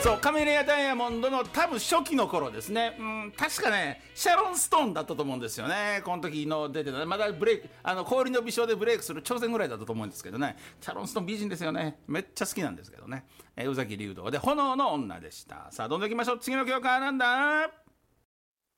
そう、カメレアダイヤモンドの多分初期の頃ですね。確かね、シャロン・ストーンだったと思うんですよね。この時の出てた、まだブレイク、氷の美少でブレイクする挑戦ぐらいだったと思うんですけどね。シャロン・ストーン美人ですよね。めっちゃ好きなんですけどね。宇崎竜童で炎の女でした。さあ、どんどん行きましょう。次の曲はなんだ？